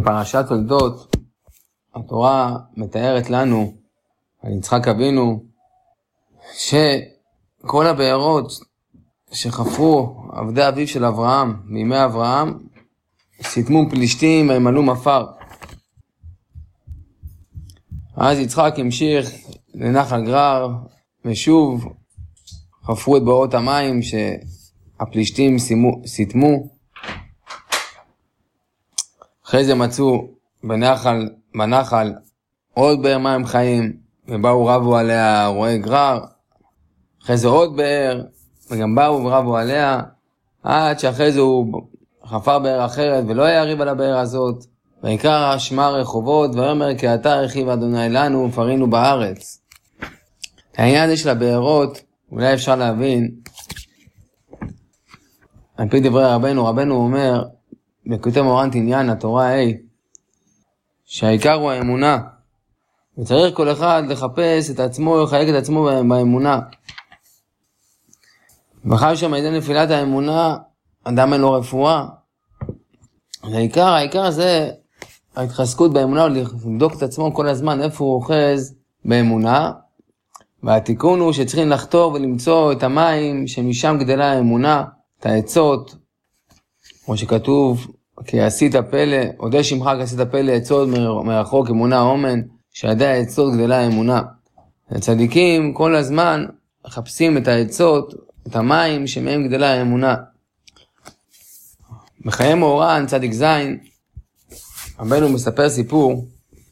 בפרשת תולדות, התורה מתארת לנו, על יצחק אבינו, שכל הבארות שחפרו עבדי אביו של אברהם, בימי אברהם, סתמו פלישתים והם עלו מפר. אז יצחק המשיך לנחל גרר, ושוב חפרו את בארות המים שהפלישתים סתמו. אחרי זה מצאו בנחל עוד באר מים חיים, ובאו רבו עליה רועי גרר. אחרי זה עוד באר, וגם באו ורבו עליה, עד שאחרי זה הוא חפר באר אחרת ולא יריב על הבאר הזאת. ויקרא שמה רחובות, ואומר כי אתה הרחיב אדוני לנו ופרינו בארץ. העניין הזה של הבארות, אולי אפשר להבין, על פי דברי רבנו אומר, בקוטי מורן תניין, התורה שהעיקר הוא האמונה. וצריך כל אחד לחפש את עצמו, לחייק את עצמו באמונה. וחי שם ידי נפילת האמונה, אדם אין לו רפואה. העיקר זה ההתחזקות באמונה, לבדוק את עצמו כל הזמן איפה הוא אוחז באמונה. והתיקון הוא שצריכים לחתור ולמצוא את המים שמשם גדלה האמונה, את העצות, כמו שכתוב, כי עשית פלא, הודה שמך כי עשית פלא עצות מרחוק אמונה אומן, שידי העצות גדלה האמונה. הצדיקים כל הזמן מחפשים את העצות, את המים שמהם גדלה האמונה. בחיי מורן, צדיק זין, רבנו מספר סיפור.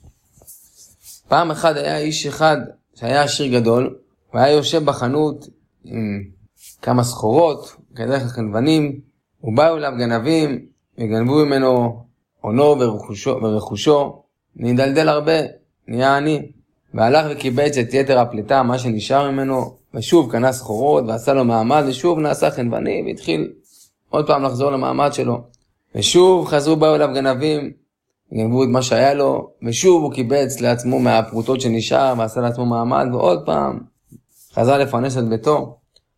פעם אחד היה איש אחד שהיה עשיר גדול, והיה יושב בחנות עם כמה סחורות, כדרך גנבנים, ובאו אליו גנבים, וגנבו ממנו עונו ורכושו, נדלדל הרבה, נהיה עני, והלך וקיבץ את יתר הפליטה, מה שנשאר ממנו, ושוב קנה סחורות ועשה לו מעמד, ושוב נעשה חנווני, והתחיל עוד פעם לחזור למעמד שלו. ושוב חזרו באו אליו גנבים, גנבו את מה שהיה לו, ושוב הוא קיבץ לעצמו מהפרוטות שנשאר, ועשה לעצמו מעמד, ועוד פעם חזר לפרנס את ביתו.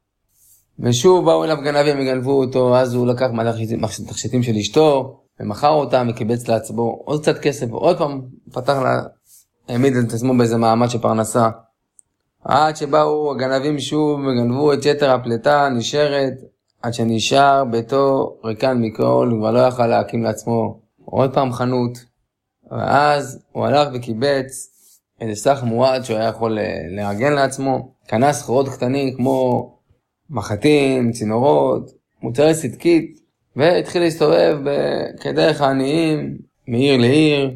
ושוב באו אליו גנבים וגנבו אותו, אז הוא לקח מהתכשיטים של אשתו, ומכר אותם וקיבץ לעצמו עוד קצת כסף, ועוד פעם פתח העמיד את עצמו באיזה מעמד שפרנסה. עד שבאו הגנבים שוב וגנבו את יתר הפליטה נשארת, עד שנשאר ביתו ריקן מכל, הוא כבר לא יכל להקים לעצמו עוד פעם חנות. ואז הוא הלך וקיבץ איזה סך מועד שהוא היה יכול לארגן לעצמו, קנה סחורות קטנים כמו מחטים, צינורות, מוצרי צדקית, והתחיל להסתובב כדרך העניים, מעיר לעיר,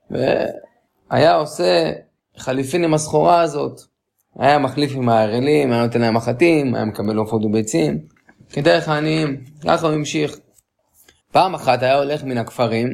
והיה עושה חליפין עם הסחורה הזאת. היה מחליף עם הערלים, היה נותן להם מחטים, היה מקבל עופות וביצים, כדרך העניים. ככה הוא המשיך. פעם אחת היה הולך מן הכפרים,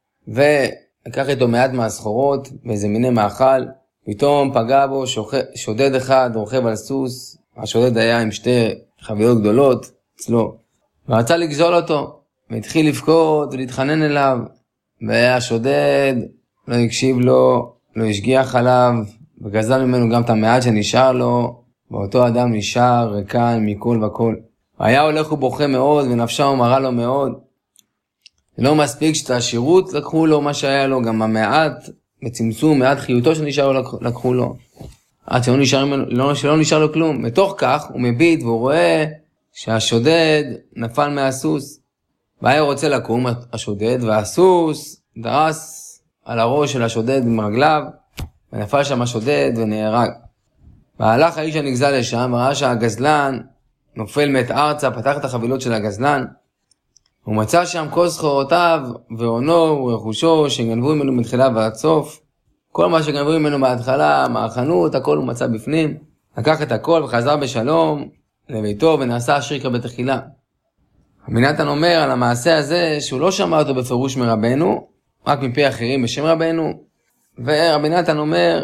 ולקח איתו מעט מהסחורות, באיזה מיני מאכל, פתאום פגע בו שודד אחד, רוכב על סוס, השודד היה עם שתי חביות גדולות אצלו, ורצה לגזול אותו, והתחיל לבכות ולהתחנן אליו, והשודד לא הקשיב לו, לא השגיח עליו, וגזל ממנו גם את המעט שנשאר לו, ואותו אדם נשאר ריקן מכל וכל. היה הולך ובוכה מאוד, ונפשו מרה לו מאוד. זה לא מספיק שאת השירות לקחו לו מה שהיה לו, גם המעט, בצמצום מעט חיותו שנשאר לו לקחו לו. עד שלא נשאר לו כלום. בתוך כך הוא מביט והוא רואה שהשודד נפל מהסוס. והיה רוצה לקום השודד, והסוס דרס על הראש של השודד עם רגליו, ונפל שם השודד ונהרג. והלך האיש הנגזל לשם, וראה שהגזלן נופל מת ארצה, פתח את החבילות של הגזלן, הוא מצא שם כל סחורותיו ועונו ורכושו שגנבו ממנו מתחילה ועד סוף. כל מה שגנבו ממנו בהתחלה, מהחנות, הכל הוא מצא בפנים. לקח את הכל וחזר בשלום לביתו ונעשה עשיר כבתחילה. רבי נתן אומר על המעשה הזה שהוא לא שמע אותו בפירוש מרבנו, רק מפי אחרים בשם רבנו. ורבי נתן אומר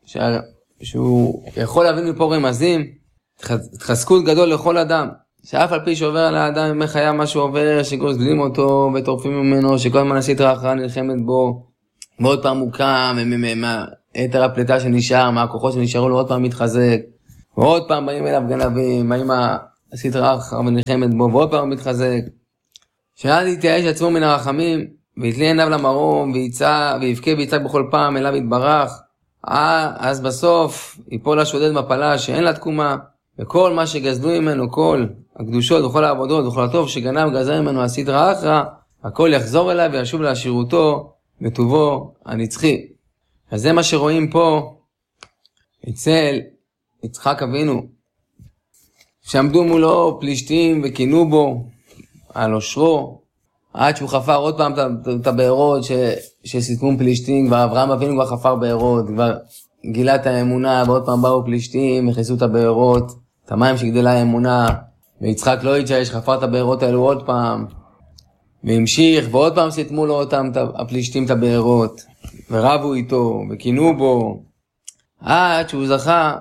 שהוא יכול להבין מפה רמזים, התחזקות גדול לכל אדם. שאף על פי שעובר על האדם ימי חיה מה שהוא עובר, שגוזלים אותו וטורפים ממנו, שכל הזמן הסטרא אחרא נלחמת בו, ועוד פעם הוא קם, יתר הפליטה שנשאר, מהכוחות שנשארו לו עוד פעם מתחזק, ועוד פעם באים אליו גנבים, באים הסטרא אחרא ונלחמת בו, ועוד פעם מתחזק. שאז יתייאש עצמו מן הרחמים, ויתלי עיניו למרום, ויבכה ויצעק בכל פעם אליו יתברך. אז בסוף ייפול השודד מפלה שאין לה תקומה, וכל מה שגזלו ממנו, כל הקדושות וכל העבודות וכל הטוב שגנב גזל ממנו הסדרה אחרא, הכל יחזור אליו וישוב לעשירותו וטובו הנצחי. אז זה מה שרואים פה אצל יצחק אבינו, שעמדו מולו פלישתים וכינו בו על אושרו, עד שהוא חפר עוד פעם את הבארות שסיתמו פלישתים. כבר אברהם אבינו כבר חפר בארות, כבר גילה את האמונה, ועוד פעם באו פלישתים, הכניסו את הבארות, את המים שגדלה האמונה, ויצחק לא התשייש, חפר את הבארות האלו עוד פעם, והמשיך, ועוד פעם סיתמו לו אותם הפלישתים את הבארות, ורבו איתו, וכינו בו, עד שהוא זכה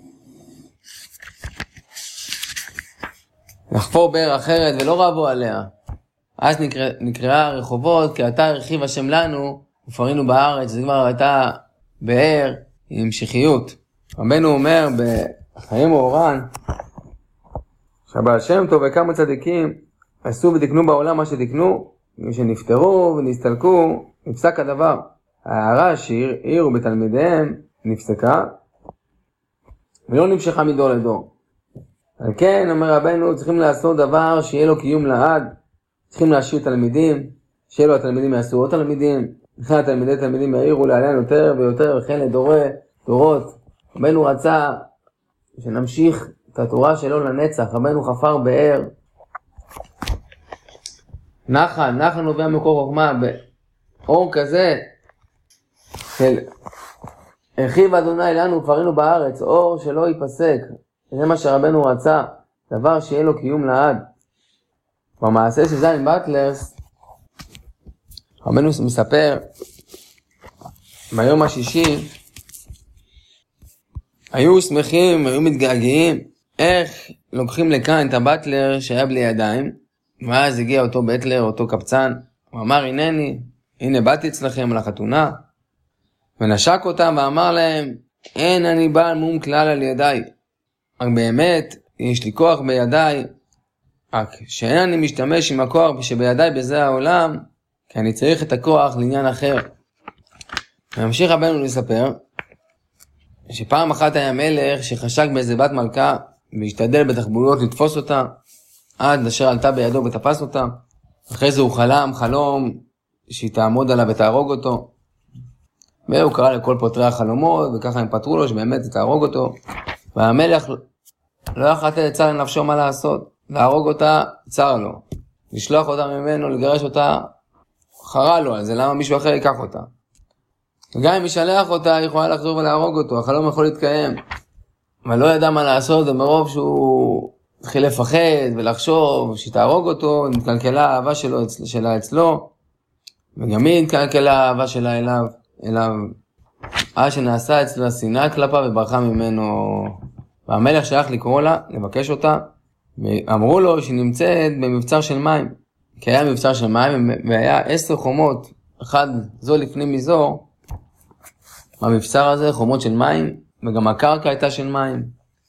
לחפור באר אחרת ולא רבו עליה. אז נקראה רחובות, כי אתה הרחיב השם לנו, ופרינו בארץ. זה כבר הייתה באר עם המשכיות. רבנו אומר בחיים אורן, שהבעל שם טוב וכמה צדיקים עשו ותקנו בעולם מה שתקנו, שנפטרו ונסתלקו, נפסק הדבר. ההערה שהעירו בתלמידיהם נפסקה, ולא נמשכה מדור לדור. על כן, אומר רבנו, צריכים לעשות דבר שיהיה לו קיום לעד, צריכים להשאיר תלמידים, שיהיה לו התלמידים יעשו עוד תלמידים, וכן תלמידים יעירו לעליין יותר ויותר, וכן לדורות. רבנו רצה שנמשיך את התורה שלו לנצח. רבנו חפר באר, נחל נובע מקור חוכמה, באור כזה של הרחיב אדוני לנו ופרינו בארץ, אור שלא ייפסק. זה מה שרבנו רצה, דבר שיהיה לו קיום לעד. במעשה של זין בטלרס, רבנו מספר, ביום השישי, היו שמחים, היו מתגעגעים, איך לוקחים לכאן את הבטלר שהיה בלי ידיים, ואז הגיע אותו בטלר, אותו קבצן, הוא אמר, הנה באתי אצלכם לחתונה, ונשק אותם ואמר להם, אין אני בעל מום כלל על ידיי, רק באמת יש לי כוח בידיי, רק שאין אני משתמש עם הכוח שבידיי בזה העולם, כי אני צריך את הכוח לעניין אחר. וממשיך רבנו לספר, שפעם אחת היה מלך שחשק באיזה בת מלכה, והשתדל בתחבולות לתפוס אותה, עד אשר עלתה בידו ותפס אותה. אחרי זה הוא חלום שהיא תעמוד עליו ותהרוג אותו. והוא קרא לכל פותרי החלומות, וככה הם פתרו לו שבאמת תהרוג אותו. והמלך לא יכול לתת לצר לנפשו מה לעשות. להרוג אותה צר לו. לשלוח אותה ממנו, לגרש אותה, חרה לו על זה, למה מישהו אחר ייקח אותה. וגם אם ישלח אותה, היא יכולה לחזור ולהרוג אותו, החלום יכול להתקיים. אבל לא ידע מה לעשות, ומרוב שהוא התחיל לפחד ולחשוב שתהרוג אותו, נתקלקלה האהבה שלה אצלו, וגם היא נתקלקלה האהבה שלה אליו. אז שנעשה אצלו השנאה כלפיו וברחה ממנו. והמלך שלח לקרוא לה, לבקש אותה, ואמרו לו שהיא נמצאת במבצר של מים. כי היה מבצר של מים, והיה 10 חומות, אחד זו לפני מזו, במבצר הזה חומות של מים, וגם הקרקע הייתה של מים.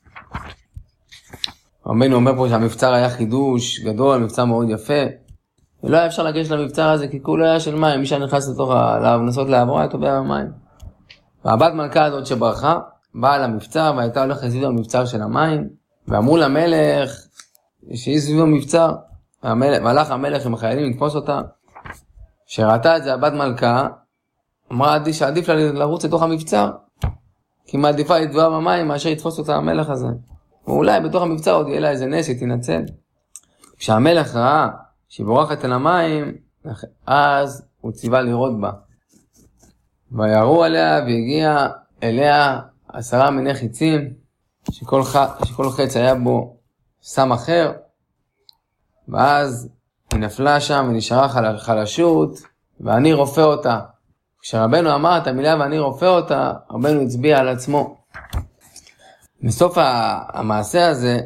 רבנו אומר פה שהמבצר היה חידוש גדול, מבצר מאוד יפה, ולא היה אפשר לגשת למבצר הזה, כי כולו היה של מים, מי שנכנס לתוך לנסות לעבור היה טובע במים. והבת מלכה הזאת שברחה, באה למבצר, והייתה הולכת סביב המבצר של המים, ואמרו למלך שהיא סביב המבצר, והלך המלך עם החיילים לתפוס אותה. שראתה את זה הבת מלכה, אמרה שעדיף לה לרוץ לתוך המבצר, כי מעדיפה לדבר במים מאשר יתפוס אותה המלך הזה. ואולי בתוך המבצר עוד יהיה לה איזה נס, היא תנצל. כשהמלך ראה שהיא בורחת אל המים, אז הוא ציווה לירות בה. וירו עליה והגיע אליה 10 מיני חיצים, שכל חץ היה בו סם אחר, ואז היא נפלה שם ונשארה חלשות, ואני רופא אותה. כשרבנו אמר את המילה ואני רופא אותה, רבנו הצביע על עצמו. בסוף המעשה הזה,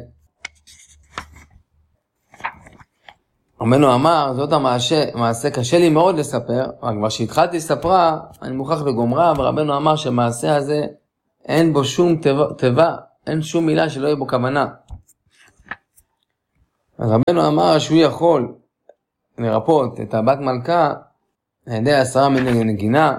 רבנו אמר, זאת המעשה קשה לי מאוד לספר, רק כבר שהתחלתי לספרה, אני מוכרח בגומרה, ורבנו אמר שהמעשה הזה, אין בו שום טבע, אין שום מילה שלא יהיה בו כוונה. רבנו אמר שהוא יכול לרפות את הבת מלכה, על ידי 10 מיני נגינה.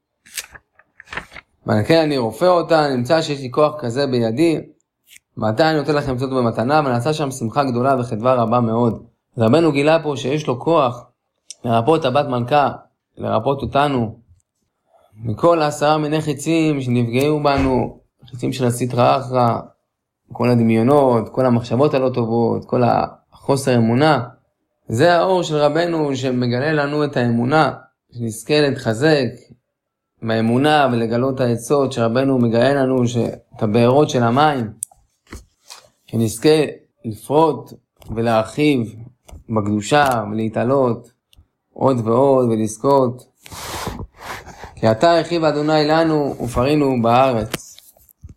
ועל כן אני רופא אותה, נמצא שיש לי כוח כזה בידי, ועתה אני נותן לכם זאת במתנה, ונעשה שם שמחה גדולה וחדווה רבה מאוד. רבנו גילה פה שיש לו כוח לרפות את הבת מלכה, לרפות אותנו, מכל 10 מיני חיצים שנפגעו בנו, חיצים של הסטרא אחרא, כל הדמיונות, כל המחשבות הלא טובות, כל החוסר אמונה. זה האור של רבנו שמגלה לנו את האמונה, שנזכה להתחזק באמונה ולגלות העצות שרבנו מגלה לנו, את הבארות של המים, שנזכה לפרוט ולהרחיב בקדושה ולהתעלות עוד ועוד ולזכות. כי אתה הרחיב אדוני לנו ופרינו בארץ.